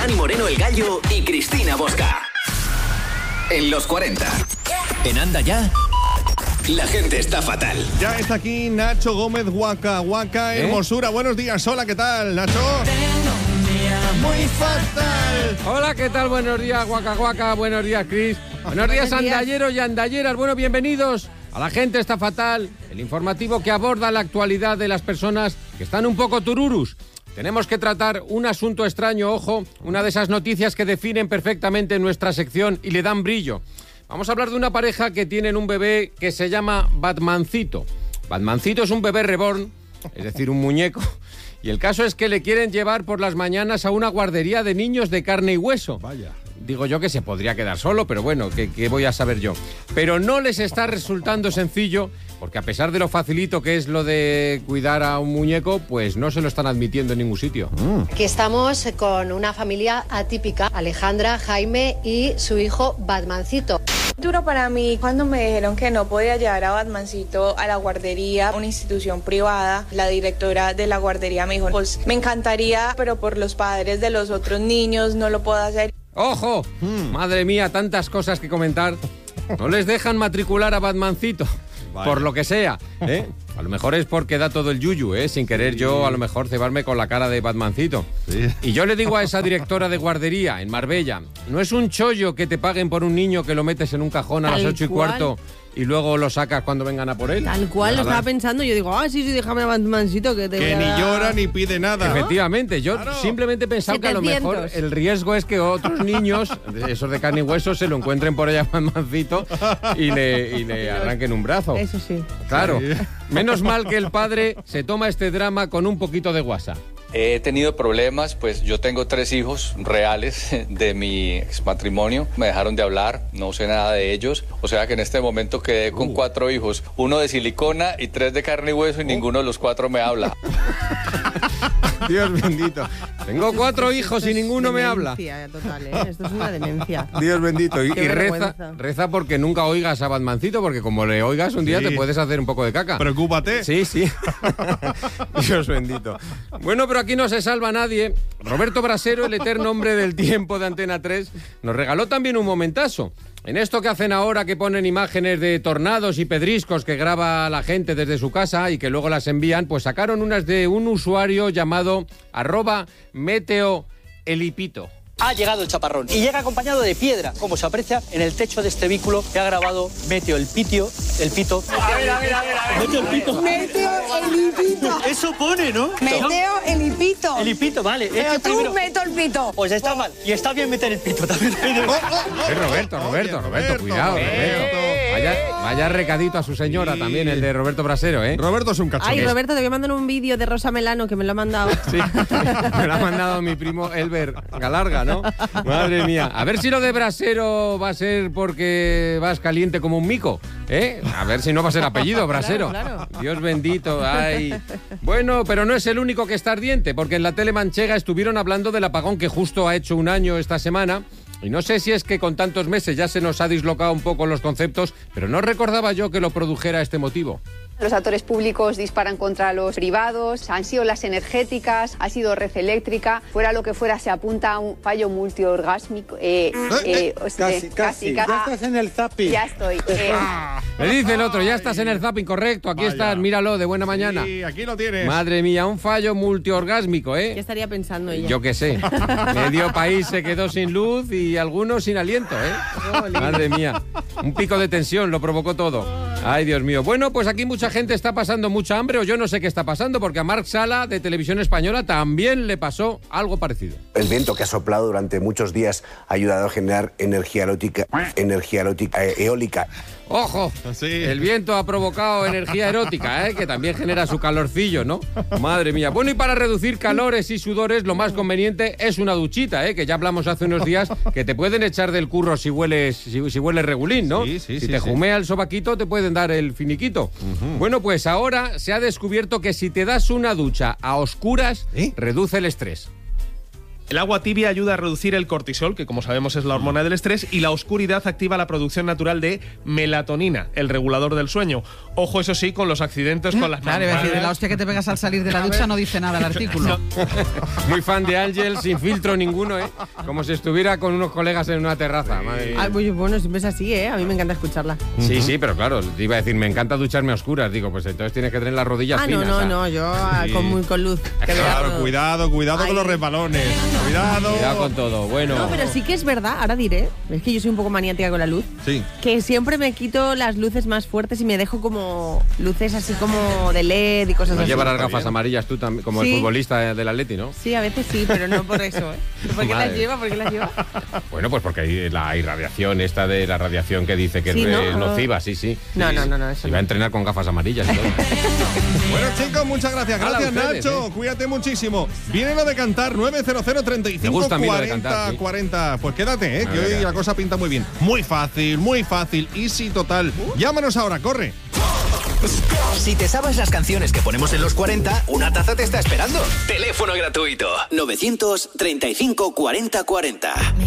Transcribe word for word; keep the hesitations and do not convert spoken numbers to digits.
Dani Moreno el Gallo y Cristina Bosca. En los cuarenta. En Anda Ya, la gente está fatal. Ya está aquí Nacho Gómez, Waka Waka, ¿Eh? Hermosura. Buenos días, hola, ¿qué tal, Nacho? Tengo un día muy fatal. Hola, ¿qué tal? Buenos días, Waka Waka. Buenos días, Cris. Buenos días, andalleros y andalleras. Bueno, bienvenidos a La Gente Está Fatal, el informativo que aborda la actualidad de las personas que están un poco tururus. Tenemos que tratar un asunto extraño, ojo, una de esas noticias que definen perfectamente nuestra sección y le dan brillo. Vamos a hablar de una pareja que tienen un bebé que se llama Batmancito. Batmancito es un bebé reborn, es decir, un muñeco. Y el caso es que le quieren llevar por las mañanas a una guardería de niños de carne y hueso. Vaya. Digo yo que se podría quedar solo, pero bueno, ¿qué, qué voy a saber yo? Pero no les está resultando sencillo, porque a pesar de lo facilito que es lo de cuidar a un muñeco, pues no se lo están admitiendo en ningún sitio. Mm. Aquí estamos con una familia atípica, Alejandra, Jaime y su hijo Batmancito. Duro para mí cuando me dijeron que no podía llevar a Batmancito a la guardería, una institución privada. La directora de la guardería me dijo, pues me encantaría, pero por los padres de los otros niños no lo puedo hacer. ¡Ojo! Mm. Madre mía, tantas cosas que comentar. No les dejan matricular a Batmancito, vale. Por lo que sea, ¿eh? A lo mejor es porque da todo el yuyu, ¿eh? Sin querer sí. Yo a lo mejor cebarme con la cara de Batmancito. Sí. Y yo le digo a esa directora de guardería en Marbella, no es un chollo que te paguen por un niño que lo metes en un cajón a Tal las ocho y cual. cuarto y luego lo sacas cuando vengan a por él. Tal cual, lo estaba pensando. Yo digo, ah, sí, sí, déjame a Batmancito que te Que voy a... ni llora ni pide nada. Efectivamente, yo claro. simplemente he pensado que a lo mejor el riesgo es que otros niños, esos de carne y hueso, se lo encuentren por allá a Batmancito y le, y le arranquen un brazo. Eso sí. Claro. Sí. Menos mal que el padre se toma este drama con un poquito de guasa. He tenido problemas, pues yo tengo tres hijos reales de mi exmatrimonio. Me dejaron de hablar, no sé nada de ellos. O sea que en este momento quedé con uh. cuatro hijos. Uno de silicona y tres de carne y hueso y uh. ninguno de los cuatro me habla. Dios bendito. Tengo cuatro hijos y ninguno me habla. Total, ¿eh? Esto es una demencia. Dios bendito. Y, y reza, reza porque nunca oigas a Batmancito, porque como le oigas un día sí. te puedes hacer un poco de caca. Preocúpate. Sí, sí. Dios bendito. Bueno, pero aquí no se salva nadie. Roberto Brasero, el eterno hombre del tiempo de Antena tres, nos regaló también un momentazo. En esto que hacen ahora, que ponen imágenes de tornados y pedriscos que graba la gente desde su casa y que luego las envían, pues sacaron unas de un usuario llamado arroba meteoelipito. Ha llegado el chaparrón y llega acompañado de piedra, como se aprecia en el techo de este vehículo que ha grabado Meteo el Pitio, el Pito. A ver, a ver, a ver, a ver. Meteo el Pito. Meteo el Pito. Eso pone, ¿no? Meteo el Pito. El Pito, vale. Pero es que tú primero... meto el Pito. Pues está mal. Y está bien meter el Pito también. Oh, oh, oh. Es Roberto, Roberto, Roberto, cuidado, Roberto. Vaya, vaya recadito a su señora sí. también, el de Roberto Brasero, ¿eh? Roberto es un cachondo. Ay, Roberto, te voy a mandar un vídeo de Rosa Melano que me lo ha mandado. Sí, me lo ha mandado mi primo Elber Galarga, ¿no? Madre mía. A ver si lo de Brasero va a ser porque vas caliente como un mico, ¿eh? A ver si no va a ser apellido, Brasero. Claro, claro. Dios bendito, ay. Bueno, pero no es el único que está ardiente, porque en la tele manchega estuvieron hablando del apagón que justo ha hecho un año esta semana. Y no sé si es que con tantos meses ya se nos ha dislocado un poco los conceptos, pero no recordaba yo que lo produjera este motivo. Los actores públicos disparan contra los privados, han sido las energéticas, ha sido red eléctrica, fuera lo que fuera se apunta a un fallo multiorgásmico. Eh, eh, casi, casi, casi, ya estás en el zapping. Ya estoy. Eh. Me dice el otro, ya estás en el zapping, correcto, aquí Vaya. estás, míralo, de buena mañana. Sí, aquí lo tienes. Madre mía, un fallo multiorgásmico, ¿eh? ¿Qué estaría pensando ella? Yo qué sé. Medio país se quedó sin luz y algunos sin aliento, ¿eh? Madre mía, un pico de tensión lo provocó todo. Ay, Dios mío. Bueno, pues aquí mucha gente está pasando mucha hambre o yo no sé qué está pasando, porque a Marc Sala, de Televisión Española, también le pasó algo parecido. El viento que ha soplado durante muchos días ha ayudado a generar energía erótica, energía erótica, eh, eólica. ¡Ojo! Sí. El viento ha provocado energía erótica, ¿eh? Que también genera su calorcillo, ¿no? Madre mía. Bueno, y para reducir calores y sudores, lo más conveniente es una duchita, ¿eh? Que ya hablamos hace unos días que te pueden echar del curro si hueles, si, si hueles regulín, ¿no? Sí, sí, si sí, te sí. jumea el sobaquito, te pueden dar el finiquito. Uh-huh. Bueno, pues ahora se ha descubierto que si te das una ducha a oscuras, ¿Eh? reduce el estrés. El agua tibia ayuda a reducir el cortisol, que como sabemos es la hormona del estrés, y la oscuridad activa la producción natural de melatonina, el regulador del sueño. Ojo, eso sí, con los accidentes, con las Claro, iba a decir, de la hostia que te pegas al salir de la ducha no dice nada el artículo. Muy fan de Ángel, sin filtro ninguno, ¿eh? Como si estuviera con unos colegas en una terraza. Madre mía. Ah, pues bueno, siempre es así, ¿eh? A mí me encanta escucharla. Sí, sí, pero claro, te iba a decir, me encanta ducharme a oscuras. Digo, pues entonces tienes que tener las rodillas Ah, finas. no, no, o sea. no, yo ah, Sí. con, muy, con luz. Que Claro, vea- cuidado, cuidado Ay. con los resbalones. Cuidado. Cuidado con todo, bueno. No, pero sí que es verdad, ahora diré, es que yo soy un poco maniática con la luz, Sí. que siempre me quito las luces más fuertes y me dejo como luces así como de L E D y cosas No así. llevarás gafas amarillas tú también, como Sí. el futbolista del Atleti, ¿no? Sí, a veces sí, pero no por eso, ¿eh? ¿Por qué Madre. las lleva? ¿Por qué las lleva? Bueno, pues porque hay la irradiación esta de la radiación que dice que Sí, es ¿no? nociva, sí, sí. No, Sí, no, sí. no, no, eso Y va a no. entrenar con gafas amarillas y todo. Bueno, chicos, muchas gracias. Hala, Gracias, ustedes, Nacho. ¿eh? Cuídate muchísimo. Viene lo de cantar nueve cero cero treinta y Me cinco gusta a mí lo de cuarenta cantar, sí. cuarenta. Pues quédate, ¿eh? A que ver, hoy a ver. la cosa pinta muy bien. Muy fácil, muy fácil. Easy total. Llámanos ahora, corre. Si te sabes las canciones que ponemos en los cuarenta, una taza te está esperando. Teléfono gratuito. novecientos treinta y cinco cuarenta cuarenta.